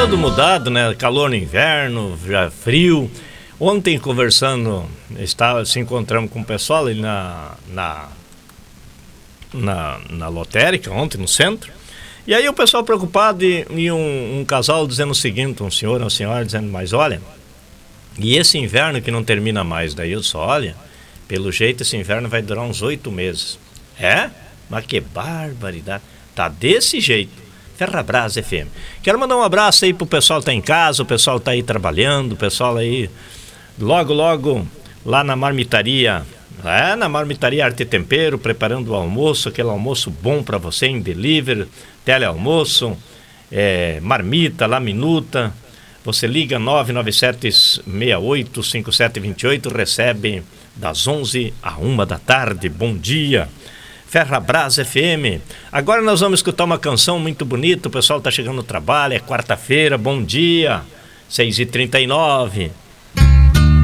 tudo mudado, né? Calor no inverno, já frio. Ontem conversando, se encontramos com o pessoal ali na lotérica, ontem no centro. E aí o pessoal preocupado e um casal dizendo o seguinte, um senhor e uma senhora dizendo, mas olha, e esse inverno que não termina mais, daí eu só, olha, pelo jeito esse inverno vai durar uns 8 meses. É? Mas que barbaridade. Tá desse jeito. Ferrabras FM. Quero mandar um abraço aí pro pessoal que tá em casa, o pessoal tá aí trabalhando, o pessoal aí logo lá na marmitaria, na marmitaria Arte e Tempero, preparando o almoço, aquele almoço bom para você em delivery, telealmoço, marmita, laminuta. Você liga 997-68-5728, recebe das 11 à 1 da tarde. Bom dia. Ferrabras FM. Agora nós vamos escutar uma canção muito bonita. O pessoal está chegando no trabalho, é quarta-feira, bom dia. 6h39.